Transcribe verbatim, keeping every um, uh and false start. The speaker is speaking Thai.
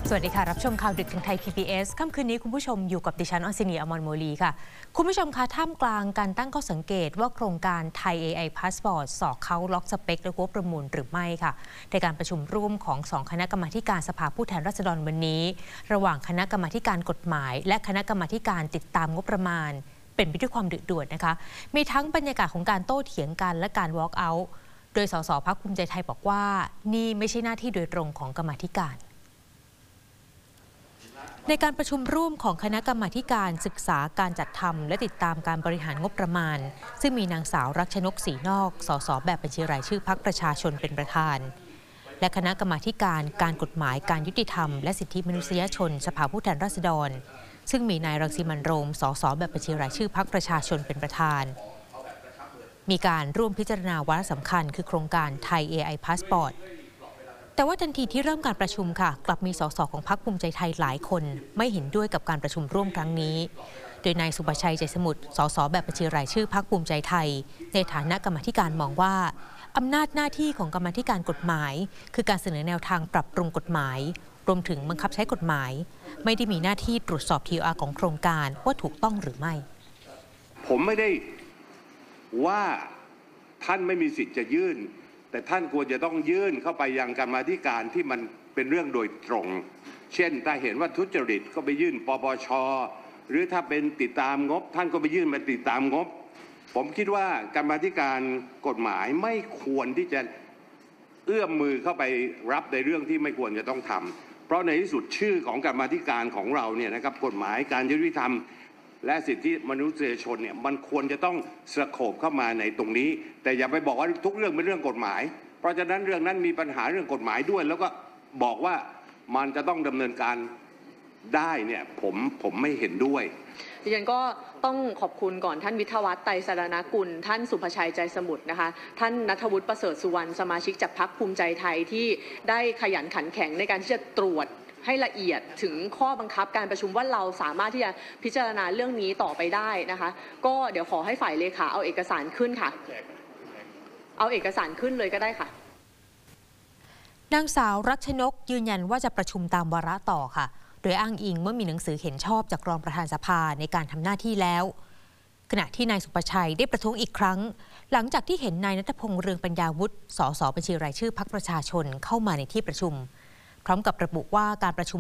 สวัสดีค่ะรับชมข่าวดึกทางไทย พี บี เอส ค่ำคืนนี้คุณผู้ชมอยู่กับดิฉันอศินี อมรโมลีค่ะคุณผู้ชมคะท่ามกลางการตั้งข้อสังเกตว่าโครงการไทย เอ ไอ Passport สอกเขาล็อกสเปคและงบประมูลหรือไม่ค่ะในการประชุมร่วมของสองคณะกรรมาการสภาผู้แทนราษฎรวันนี้ระหว่างคณะกรรมาการกฎหมายและคณะกรรมาการติดตามงบประมาณเป็นไปด้วยความดุเดือดนะคะมีทั้งบรรยากาศของการโต้เถียงกันและการ walk out โดยสสพรรคภูมิใจไทยบอกว่านี่ไม่ใช่หน้าที่โดยตรงของกรรมาการในการประชุมร่วมของคณะกรรมาการศึกษาการจัดทำและติดตามการบริหารงบประมาณซึ่งมีนางสาวรักชนกศรีนอกสสแบบบัญชีรายชื่อพรรคประชาชนเป็นประธานและคณะกรรมาการการกฎหมายการยุติธรรมและสิทธิมนุษยชนสภาผู้แทนราษฎรซึ่งมีนายรังสิมันต์โรมสสแบบบัญชีรายชื่อพรรคประชาชนเป็นประธานมีการร่วมพิจารณาวาระสำคัญคือโครงการไทย เอ ไอ Passportแต่ว่าทันทีที่เริ่มการประชุมค่ะกลับมีสสของพรรคภูมิใจไทยหลายคนไม่เห็นด้วยกับการประชุมร่วมครั้งนี้โดยนายสุประชัยใจสมุทรสสแบบบัญชีรายชื่อพรรคภูมิใจไทยในฐานะกรรมาธิการมองว่าอำนาจหน้าที่ของกรรมาธิการกฎหมายคือการเสนอแนวทางปรับปรุงกฎหมายรวมถึงบังคับใช้กฎหมายไม่ได้มีหน้าที่ตรวจสอบ ที อาร์ ของโครงการว่าถูกต้องหรือไม่ผมไม่ได้ว่าท่านไม่มีสิทธิ์จะยื่นแต่ท่านควรจะต้องยื่นเข้าไปยังกรรมาธิการที่มันเป็นเรื่องโดยตรงเช่นถ้าเห็นว่าทุจริตก็ไปยื่นปปช.หรือถ้าเป็นติดตามงบท่านก็ไปยื่นมาติดตามงบผมคิดว่ากรรมาธิการกฎหมายไม่ควรที่จะเอื้อมมือเข้าไปรับในเรื่องที่ไม่ควรจะต้องทำเพราะในที่สุดชื่อของกรรมาธิการของเราเนี่ยนะครับกฎหมายการยุติธรรมและสิทธิมนุษยชนเนี่ยมันควรจะต้องสโคปเข้ามาในตรงนี้แต่อย่าไปบอกว่าทุกเรื่องเป็นเรื่องกฎหมายเพราะฉะนั้นเรื่องนั้นมีปัญหาเรื่องกฎหมายด้วยแล้วก็บอกว่ามันจะต้องดำเนินการได้เนี่ยผมผมไม่เห็นด้วยดิฉันก็ต้องขอบคุณก่อนท่านวิทยวัฒน์ไตรสรณกุลท่านสุภชัยใจสมุทรนะคะท่านณัฐวุฒิประเสริฐสุวรรณสมาชิกจากพรรคภูมิใจไทยที่ได้ขยันขันแข็งในการที่จะตรวจให้ละเอียดถึงข้อบังคับการประชุมว่าเราสามารถที่จะพิจารณาเรื่องนี้ต่อไปได้นะคะก็เดี๋ยวขอให้ฝ่ายเลขาเอาเอกสารขึ้นค่ะเอาเอกสารขึ้นเลยก็ได้ค่ะนางสาวรักชนกยืนยันว่าจะประชุมตามวาระต่อค่ะโดยอ้างอิงเมื่อมีหนังสือเห็นชอบจากรองประธานสภาในการทำหน้าที่แล้วขณะที่นายสุประชัยได้ประท้วงอีกครั้งหลังจากที่เห็นนายณัฐพงษ์เรืองปัญญาวุฒิสสบัญชีรายชื่อพรรคประชาชนเข้ามาในที่ประชุมพร้อมกับระบุว่าการประชุม